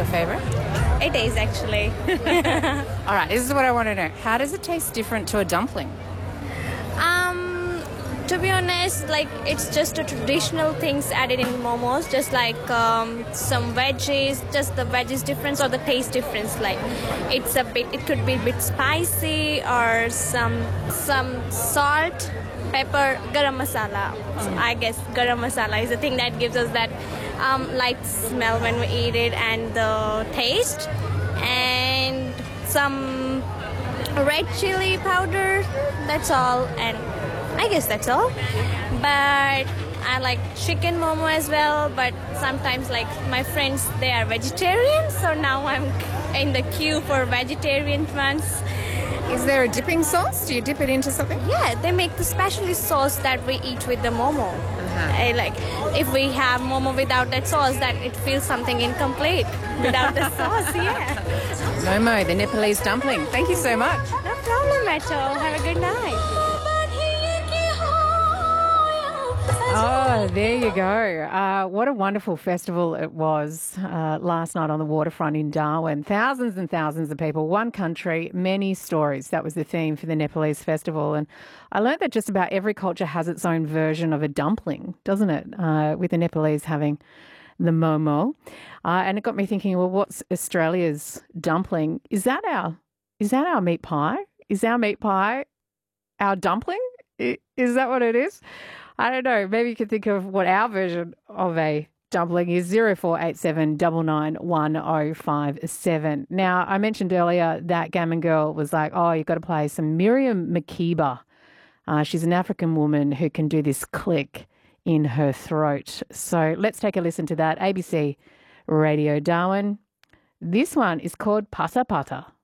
favourite? It is actually. All right, this is what I want to know. How does it taste different to a dumpling? To be honest, like it's just a traditional things added in momos, just like some veggies, just the veggies difference or the taste difference. Like it could be a bit spicy or some salt, pepper, garam masala. So I guess garam masala is the thing that gives us that light smell when we eat it and the taste, and some red chili powder. That's all, and I guess that's all. But I like chicken momo as well, but sometimes like my friends, they are vegetarian, so now I'm in the queue for vegetarian ones. Is there a dipping sauce? Do you dip it into something? Yeah, they make the specialist sauce that we eat with the momo. Like if we have momo without that sauce, that it feels something incomplete without the sauce. Yeah. Momo, the Nepalese dumpling. Thank you so much. No problem at all. Have a good night. Oh, there you go. What a wonderful festival it was last night on the waterfront in Darwin. Thousands and thousands of people, one country, many stories. That was the theme for the Nepalese festival. And I learned that just about every culture has its own version of a dumpling, doesn't it? With the Nepalese having the momo. And it got me thinking, well, what's Australia's dumpling? Is that our meat pie? Is our meat pie our dumpling? Is that what it is? I don't know. Maybe you could think of what our version of a dumpling is. 0487 991 Now, I mentioned earlier that Gammon Girl was like, oh, you've got to play some Miriam Makeba. She's an African woman who can do this click in her throat. So let's take a listen to that. ABC Radio Darwin. This one is called Pasa Pata.